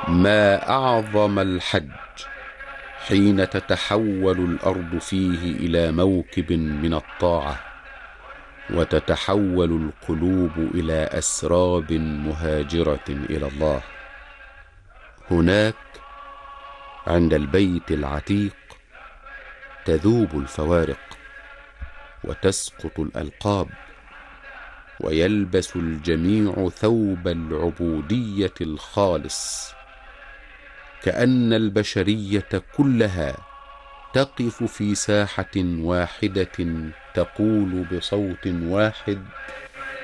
ما أعظم الحج حين تتحول الأرض فيه إلى موكب من الطاعة، وتتحول القلوب إلى أسراب مهاجرة إلى الله. هناك عند البيت العتيق تذوب الفوارق وتسقط الألقاب، ويلبس الجميع ثوب العبودية الخالص، كأن البشرية كلها تقف في ساحة واحدة تقول بصوت واحد: